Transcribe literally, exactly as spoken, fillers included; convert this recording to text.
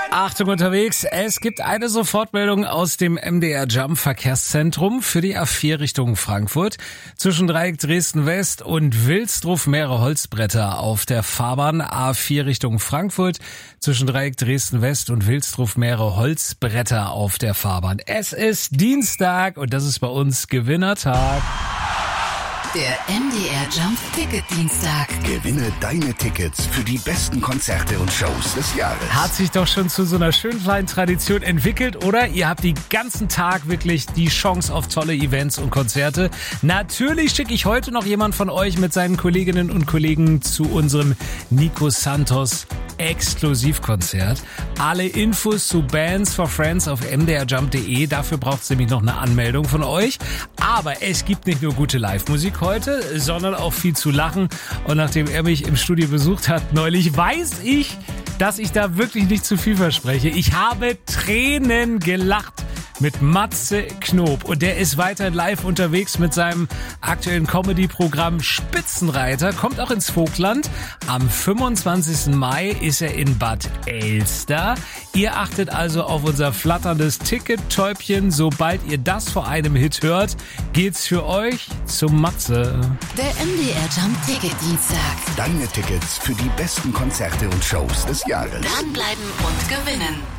Achtung unterwegs, es gibt eine Sofortmeldung aus dem M D R Jump Verkehrszentrum für die A vier Richtung Frankfurt. Zwischen Dreieck Dresden West und Wilsdruff mehrere Holzbretter auf der Fahrbahn. A vier Richtung Frankfurt, zwischen Dreieck Dresden West und Wilsdruff mehrere Holzbretter auf der Fahrbahn. Es ist Dienstag und das ist bei uns Gewinnertag. Der M D R Jump Ticket Dienstag. Gewinne deine Tickets für die besten Konzerte und Shows des Jahres. Hat sich doch schon zu so einer schönen kleinen Tradition entwickelt, oder? Ihr habt den ganzen Tag wirklich die Chance auf tolle Events und Konzerte. Natürlich schicke ich heute noch jemand von euch mit seinen Kolleginnen und Kollegen zu unserem Nico Santos Exklusivkonzert. Alle Infos zu Bands for Friends auf m d r jump punkt d e. Dafür braucht es nämlich noch eine Anmeldung von euch. Aber es gibt nicht nur gute Live-Musik heute, sondern auch viel zu lachen. Und nachdem er mich im Studio besucht hat neulich, weiß ich, dass ich da wirklich nicht zu viel verspreche. Ich habe Tränen gelacht mit Matze Knob. Und der ist weiter live unterwegs mit seinem aktuellen Comedy-Programm Spitzenreiter. Kommt auch ins Vogtland. Am fünfundzwanzigsten Mai ist er in Bad Elster. Ihr achtet also auf unser flatterndes Ticket-Täubchen. Sobald ihr das vor einem Hit hört, geht's für euch zum Matze. Der M D R Jump Ticket Dienstag. Deine Tickets für die besten Konzerte und Shows des Jahres. Dranbleiben und gewinnen.